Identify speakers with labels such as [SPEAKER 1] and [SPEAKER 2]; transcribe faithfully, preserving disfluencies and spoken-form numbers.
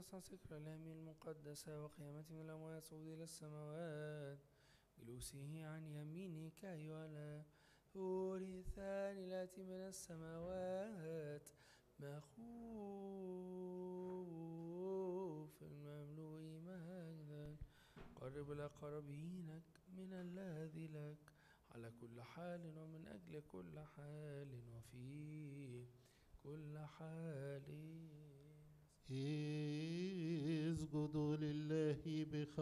[SPEAKER 1] نصنع سكر الأمين المقدسة وقيامته من الأموات صعود إلى السماوات جلوسه عن يمينك أيها الثاني الآتي من السماوات مخوف المملوء مجدا قرب لأقربينك من الذي لك على كل حال ومن أجل كل حال وفي كل حال.
[SPEAKER 2] اسجدوا لله بخ